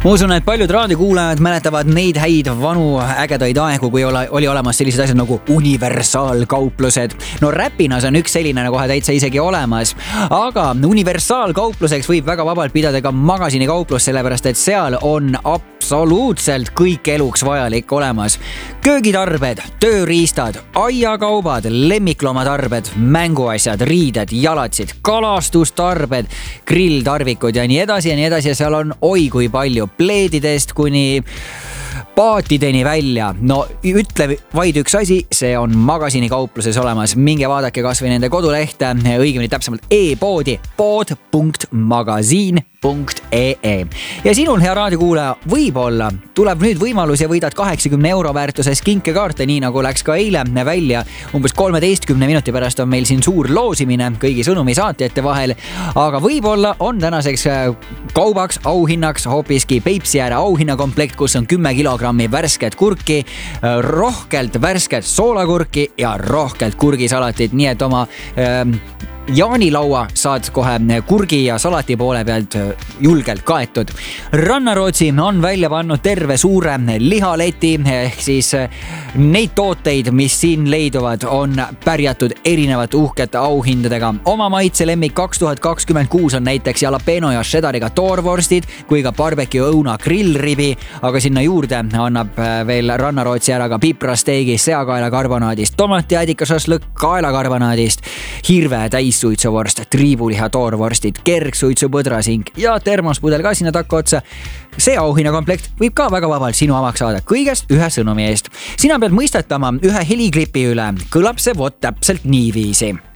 Ma usun, et paljud raadiokuulajad mäletavad neid häid vanu ägedaid aegu, kui oli olemas sellised asjad nagu universaalkauplused. No Räpinas on üks selline kohe täitsa isegi olemas, aga universaalkaupluseks võib väga vabalt pidada ka magasinikauplus, sellepärast et seal on absoluutselt kõik eluks vajalik olemas. Köögitarbed, tööriistad, aiakaubad, lemmikloomatarbed, mänguasjad, riided, jalatsid, kalastustarved, grilltarvikud ja nii edasi ja nii edasi ja seal on oi kui palju pleedidest kuni paatideni välja. No ütle vaid üks asi, see on magasinikaupluses olemas. Minge vaadake kas või nende kodulehte, õigemini täpsemalt e-poodi pood.magazin.ee. Ja sinul, hea raadiokuulaja, võib-olla tuleb nüüd võimalus ja võidad 80 euro väärtuses kinkekaarte, nii nagu läks ka eile välja. Umbes 13 minuti pärast on meil siin suur loosimine kõigi sõnumisaatjate vahel, aga võib-olla on tänaseks kaubaks, auhinnaks hoopiski Peipsi ääre auhinnakomplekt, kus on 10 kilogrammi värsket kurki, rohkelt värsket soolakurki ja rohkelt kurgisalatit, nii et oma jaanilaua saad kohe kurgi ja salati poole pealt julgelt kaetud. Rannarootsi on välja pannud terve suure lihaleti, ehk siis neid tooteid, mis siin leiduvad, on pärjatud erinevate uhkete auhindadega. Oma maitse lemmik 2026 on näiteks jalapeno ja cheddariga toorvorstid, kui ka barbecue õuna grillribi, aga sinna juurde annab veel Rannarootsi ära ka piprasteegi, seakaelakarbonaadist, tomatiädika šašlõkk kaelakarbonaadist, hirve täissuitsuvorst, triibuliha toorvorstid, kergsuitsupõdrasing ja termospudel ka sinna takka otsa. See auhinnakomplekt võib ka väga vabalt sinu omaks saada kõigest ühe sõnumi eest. Sina pead mõistetama ühe heliklipi üle. Kõlab see vot täpselt niiviisi.